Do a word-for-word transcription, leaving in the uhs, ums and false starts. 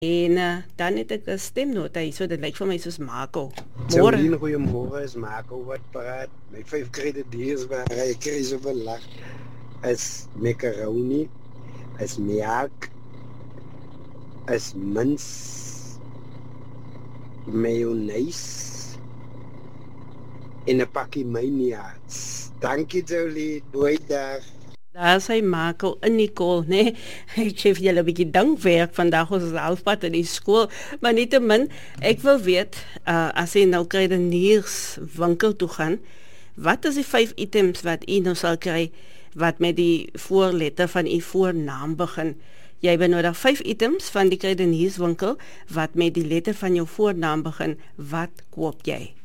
En uh, dan het ek 'n stemnota hier, so dit lyk vir my soos Marco. Môre. Jolien, goeiemôre, is Marco wat praat. My vyf kredieteurs waar ek kry so veel lag. Is macaroni, is melk, is mins, mayonaise en 'n pakkie myniaats. Dankie Jolien, mooi dag. Daar sy Marco in Nicole, nee. Ek sê vir julle 'n bietjie dankwerk vandag, ons is halfpad in die skool, maar nietemin, ek wil weet, uh, as jy nou kruideniers winkel toe gaan, wat is die vyf items wat u nou sal kry, wat met die voorletter van u voornaam begin? Jy benodig vyf items van die kruidenierswinkel, wat met die letter van jou voornaam begin, wat koop jy?